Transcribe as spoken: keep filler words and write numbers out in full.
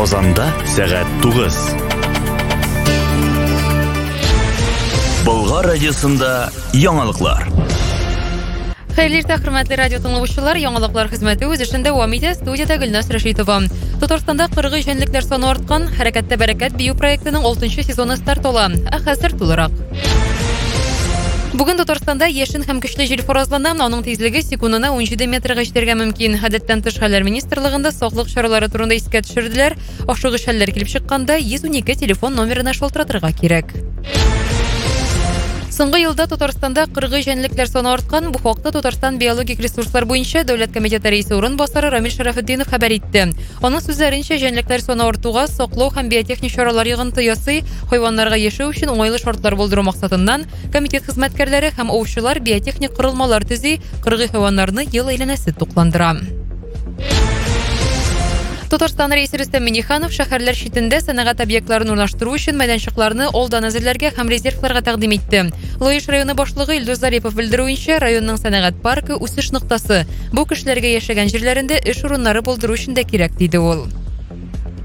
Казанда сәгать тугыз. Болгар радиосында яңалыклар. Хәерле иртә, хөрмәтле радио тыңлаучылар, яңалыклар хезмәте үз эшендә дәвам итә. Студиядә Гөлнас Рәшитова. Татарстанда кыргый җәнлекләр саны арткан, Хәрәкәттә бәрәкәт бию проектының алтынчы сезоны старт ала. Ә хәзер тулырак. Бүген Татарстанда яшен һәм көчле җил фаразлана, аның тизлеге секундына ун җиде метрга җитәргә мөмкин. Гадәттән тыш хәлләр министрлыгында саклык чаралары турында искә төшерделәр. Ашыгыч хәлләр килеп чыкканда йөз унике телефон номерына шалтыратырга кирәк. Соңгы елда Татарстанда кыргый җәнлекләр саны арткан. Бу хакта Татарстан биологик ресурслар буенча дәүләт комитеты рәисе урынбасары Рамил Шәрәфетдинов хәбәр итте. Аның сүзләренчә, җәнлекләр саны артуга саклау һәм биотехник чаралар йогынты ясый, хайваннарга яшәү өчен уңайлы шартлар булдыру максатыннан комитет хезмәткәрләре һәм аучылар биотехник корылмалар төзи, кыргый хайваннарны ел әйләнәсе тукландыра. Татарстан рәисе Рөстәм Миңнеханов шәһәрләр читендә сәнәгать объектларын урнаштыру өчен мәйданчыкларны алдан әзерләргә һәм резервларга тәкъдим итте. Лоиш районы башлыгы Илдус Зарипов белдерүенчә, районның сәнәгать паркы үсеш ноктасы. Бу кешеләргә яшәгән җирләрендә эш урыннары булдыру өчен дә кирәк, диде ул.